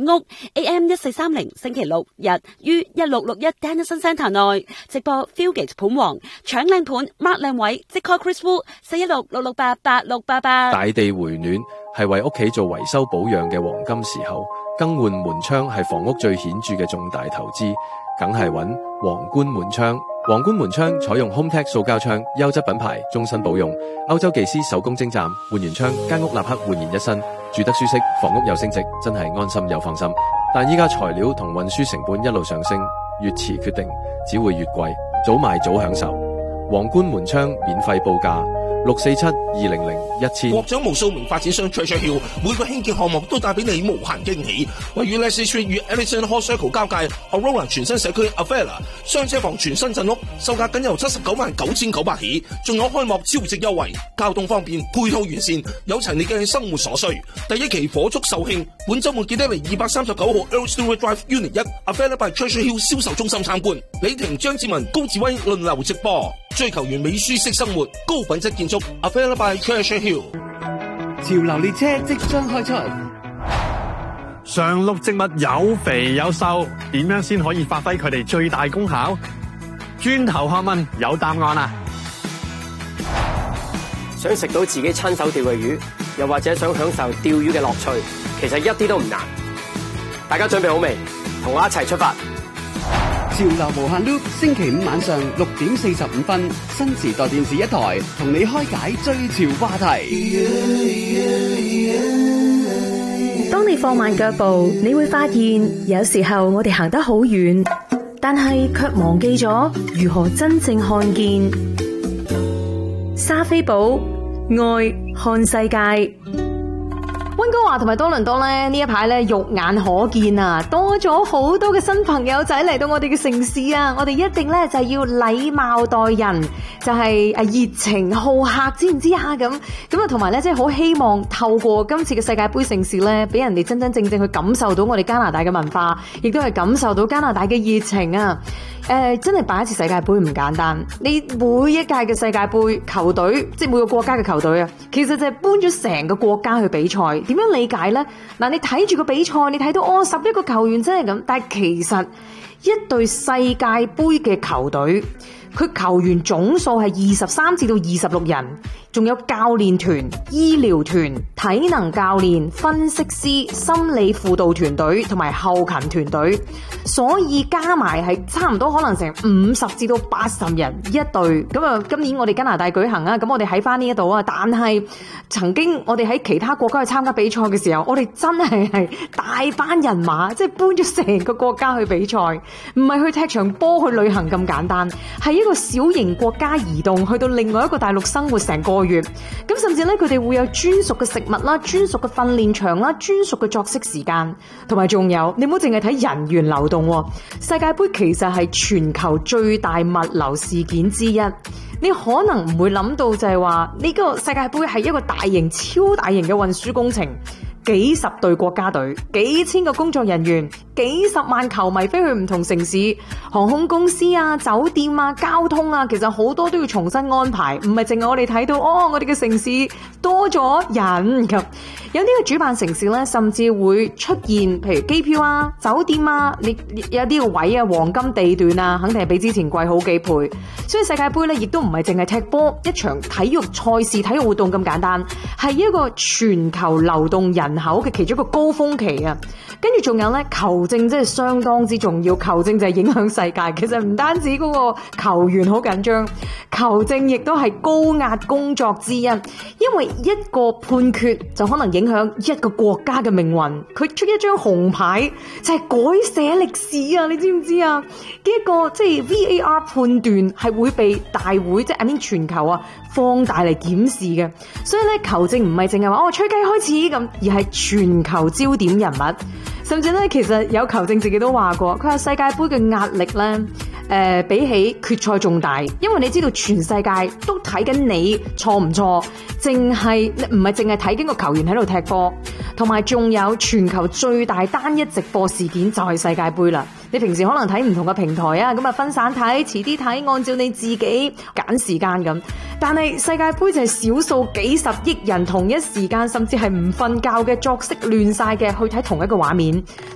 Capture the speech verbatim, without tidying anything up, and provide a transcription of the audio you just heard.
屋 A M 一四三零，星期六日於一六六一 Dennison Centre 內直播 Fieldgate 盤王搶靚盤 Mark 靚位，即 call Chris Wu 四一六六六八八六八八。 大地回暖係為屋企做維修保養嘅黃金時候，更換門窗係房屋最顯著嘅重大投資，梗係揾皇冠門窗。皇冠門窗採用 HomeTech 塑膠窗，優質品牌，終身保用。歐洲技師手工精湛，換完窗間屋立刻煥然一新，住得舒適，房屋又升值，真係安心又放心。但依家材料同運輸成本一路上升，越遲決定只會越貴，早買早享受。皇冠門窗免費報價六四七二零零一千。 獲獎無數名發展商 Treasure Hill 每個興建項目都帶俾你無限驚喜。位於 Leslie Street 與 Ellison Hall Circle 交界 Aurora 全新社區 Avella 雙車房全新鎮屋，售價僅由七十九萬九千九百起，仲有開幕超值優惠，交通方便，配套完善，有齊你嘅生活所需。第一期火速售罄，本週末記得嚟二百三十九號 Earl Stewart Drive Unit 一 Avella by Treasure Hill 銷售中心參觀。李婷、張志文、高志威輪流直播，追求完美舒適生活，高品質建築 Avella by Treasure Hill。 潮流列車即將開出， 常綠植物有肥有瘦，點樣先可以發揮佢哋最大功效？轉頭學問有答案啦！ 想食到自己親手釣嘅魚，又或者想享受釣魚嘅樂趣，其實一啲都唔難。大家準備好未？同我一齊出發！ 潮流無限 loop， 星期五晚上六點四十五分，新時代電視一台同你開解追潮話題。 當你放慢腳步，你會發現有時候我哋行得好遠，但係卻忘記咗如何真正看見。莎菲寶愛看世界。溫哥華同埋多倫多咧呢一排咧肉眼可見啊，多咗好多嘅新朋友仔嚟到我哋嘅城市啊！我哋一定咧就係要禮貌待人，就係誒熱情好客，知唔知啊？咁咁啊，同埋咧即係好希望透過今次嘅世界杯盛事咧，俾人哋真真正正去感受到我哋加拿大嘅文化，亦都係感受到加拿大嘅熱情啊！誒、呃，真係辦一次世界杯唔簡單。你每一屆嘅世界杯球隊，即係每個國家嘅球隊啊，其實就係搬咗成個國家去比賽。點樣理解呢？嗱，你睇住個比賽，你睇到哦，十一個球員真係咁，但係其實一隊世界杯嘅球隊，佢球員總數係二十三至到二十六人，仲有教練團、醫療團、體能教練、分析師、心理輔導團隊同埋後勤團隊，所以加埋係差唔多可能成五十至到八十人一隊。咁啊，今年我哋加拿大舉行啊，咁我哋喺翻呢一度啊，但係曾經我哋喺其他國家去參加比賽嘅時候，我哋真係係大班人馬，即係搬咗成個國家去比賽，唔係去踢場波去旅行咁簡單，係一個小型國家移動去到另外一個大陸生活成個月。咁甚至咧，佢哋會有專屬嘅食物啦、專屬嘅訓練場啦、專屬嘅作息時間，同埋仲有，你唔好淨係睇人員流動。世界杯其實係全球最大物流事件之一。你可能唔會諗到就係話呢個世界杯係一個大型、超大型嘅運輸工程。幾十隊國家隊，幾千個工作人員，幾十萬球迷飛去唔同城市，航空公司啊、酒店啊、交通啊，其實好多都要重新安排，唔係淨係我哋睇到哦，我哋嘅城市多咗人咁。有啲嘅主辦城市咧，甚至會出現，譬如機票啊、酒店啊，你有啲個位啊、黃金地段啊，肯定係比之前貴好幾倍。所以世界杯咧，亦都唔係淨係踢波一場體育賽事、體育活動咁簡單，係一個全球流動人口嘅其中一個高峰期啊。跟住仲有咧，球證真係相當之重要，球證就係影響世界。其實唔單止嗰個球員好緊張，球證亦都係高壓工作之一，因為一個判決就可能影響一個國家嘅命運。佢出一張紅牌就係改寫歷史啊！你知唔知啊？呢一個即係 V A R 判斷係會被大會即係 I mean 全球啊放大嚟檢視嘅。所以咧，球證唔係淨係話哦吹雞開始咁，而係全球焦點人物。甚至咧，其實有球證自己都話過，佢話世界盃嘅壓力咧，誒、呃、比起決賽仲大，因為你知道全世界都睇緊你錯唔錯，淨係唔係淨係睇緊個球員喺度踢波，同埋仲有全球最大單一直播事件就係世界盃啦。你平時可能睇唔同嘅平台啊，咁啊分散睇，遲啲睇，按照你自己揀時間咁。但係世界盃就係少數幾十億人同一時間，甚至係唔瞓覺嘅作息亂晒嘅去睇同一個畫面。